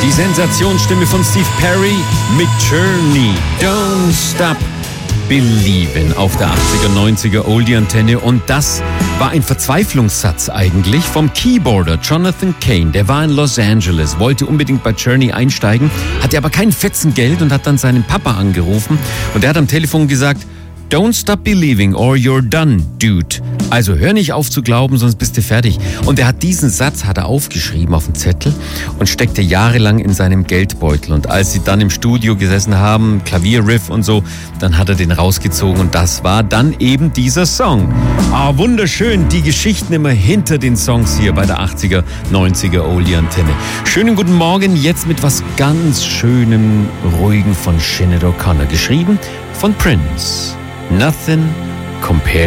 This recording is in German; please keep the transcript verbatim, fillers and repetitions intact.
Die Sensationsstimme von Steve Perry mit Journey. Don't Stop Believin' auf der achtziger, neunziger Oldie-Antenne. Und das war ein Verzweiflungssatz eigentlich vom Keyboarder Jonathan Cain. Der war in Los Angeles, wollte unbedingt bei Journey einsteigen, hatte aber kein Fetzen Geld und hat dann seinen Papa angerufen. Und der hat am Telefon gesagt, Don't stop believing or you're done, dude. Also hör nicht auf zu glauben, sonst bist du fertig. Und er hat diesen Satz hat er aufgeschrieben auf den Zettel und steckte jahrelang in seinem Geldbeutel. Und als sie dann im Studio gesessen haben, Klavierriff und so, dann hat er den rausgezogen und das war dann eben dieser Song. Ah, wunderschön, die Geschichten immer hinter den Songs hier bei der achtziger, neunziger Oldie-Antenne. Schönen guten Morgen, jetzt mit was ganz Schönem, Ruhigen von Sinead O'Connor, geschrieben von Prince. Nothing compares